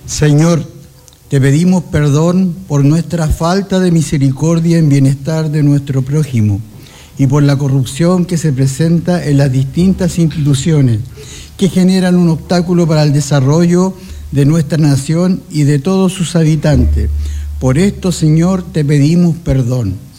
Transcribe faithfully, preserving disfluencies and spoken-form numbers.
Señor, te pedimos perdón por nuestra falta de misericordia en bienestar de nuestro prójimo y por la corrupción que se presenta en las distintas instituciones que generan un obstáculo para el desarrollo de nuestra nación y de todos sus habitantes. Por esto, Señor, te pedimos perdón.